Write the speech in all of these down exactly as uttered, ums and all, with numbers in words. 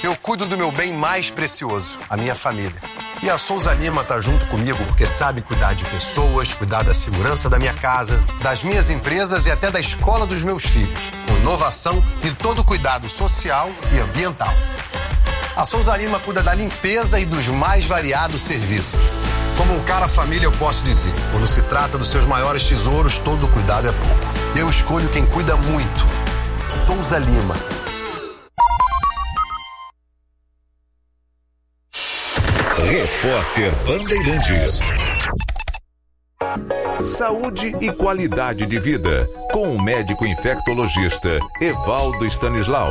Eu cuido do meu bem mais precioso, a minha família. E a Souza Lima tá junto comigo porque sabe cuidar de pessoas, cuidar da segurança da minha casa, das minhas empresas e até da escola dos meus filhos, com inovação e todo o cuidado social e ambiental. A Souza Lima cuida da limpeza e dos mais variados serviços. Como um cara família, eu posso dizer, quando se trata dos seus maiores tesouros, todo cuidado é pouco. Eu escolho quem cuida muito. Souza Lima. Repórter Bandeirantes. Saúde e qualidade de vida, com o médico infectologista Evaldo Stanislau.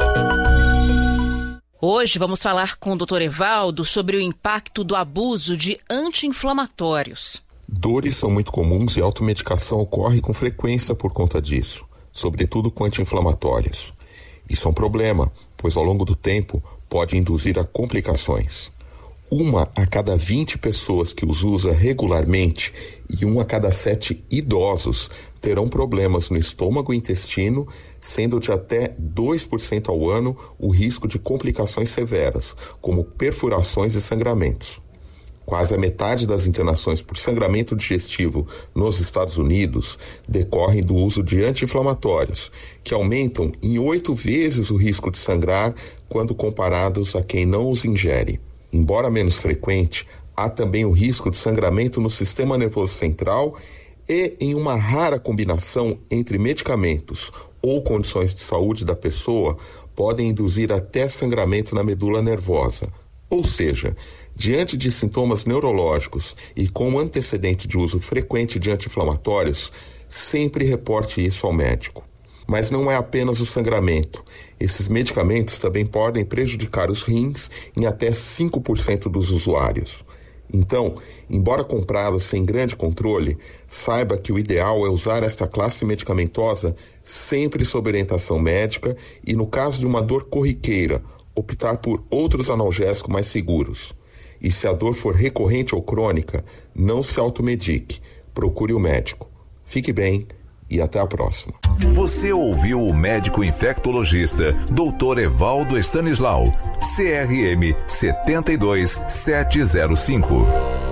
Hoje vamos falar com o doutor Evaldo sobre o impacto do abuso de anti-inflamatórios. Dores são muito comuns e a automedicação ocorre com frequência por conta disso, sobretudo com anti-inflamatórios. Isso é um problema, pois ao longo do tempo pode induzir a complicações. Uma a cada vinte pessoas que os usa regularmente e um a cada sete idosos terão problemas no estômago e intestino, sendo de até dois por cento ao ano o risco de complicações severas, como perfurações e sangramentos. Quase a metade das internações por sangramento digestivo nos Estados Unidos decorrem do uso de anti-inflamatórios, que aumentam em oito vezes o risco de sangrar quando comparados a quem não os ingere. Embora menos frequente, há também o risco de sangramento no sistema nervoso central e em uma rara combinação entre medicamentos ou condições de saúde da pessoa podem induzir até sangramento na medula nervosa. Ou seja, diante de sintomas neurológicos e com antecedente de uso frequente de anti-inflamatórios, sempre reporte isso ao médico. Mas não é apenas o sangramento. Esses medicamentos também podem prejudicar os rins em até cinco por cento dos usuários. Então, embora comprá-los sem grande controle, saiba que o ideal é usar esta classe medicamentosa sempre sob orientação médica e, no caso de uma dor corriqueira, optar por outros analgésicos mais seguros. E se a dor for recorrente ou crônica, não se automedique. Procure o médico. Fique bem e até a próxima. Você ouviu o médico infectologista doutor Evaldo Stanislau, C R M sete dois sete zero cinco.